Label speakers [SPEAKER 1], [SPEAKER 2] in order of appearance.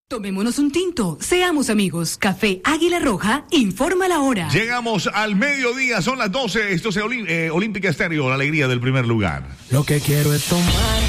[SPEAKER 1] Tomémonos un tinto, seamos amigos. Café Águila Roja, informa la hora.
[SPEAKER 2] Llegamos al mediodía, son las 12. Esto es Olímpica Estéreo, la alegría del primer lugar.
[SPEAKER 3] Lo que quiero es tomar